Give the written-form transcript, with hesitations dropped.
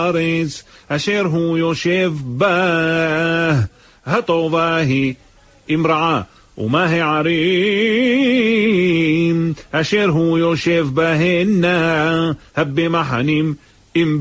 הארץ אשר הוא יושב בה, הטובה היא אם רעה, ומה הערים אשר הוא יושב בהנה, הבמחנים אם